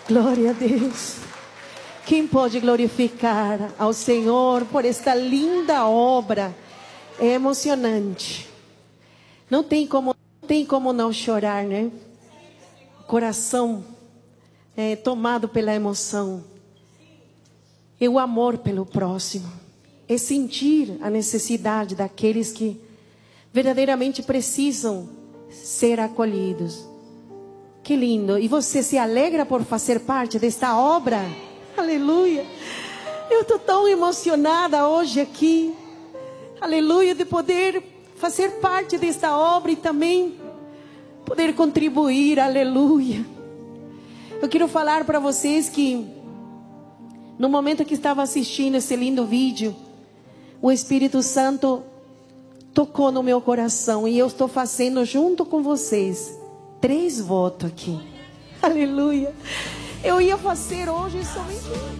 Glória a Deus. Quem pode glorificar ao Senhor por esta linda obra? É emocionante. Não tem como não chorar, né? O coração é tomado pela emoção. E o amor pelo próximo. É sentir a necessidade daqueles que verdadeiramente precisam ser acolhidos. Que lindo. E você se alegra por fazer parte desta obra? Aleluia. Eu estou tão emocionada hoje aqui. Aleluia, de poder fazer parte desta obra e também poder contribuir. Aleluia. Eu quero falar para vocês que no momento que estava assistindo esse lindo vídeo, o Espírito Santo tocou no meu coração e eu estou fazendo junto com vocês 3 votos aqui. Aleluia. Eu ia fazer hoje somente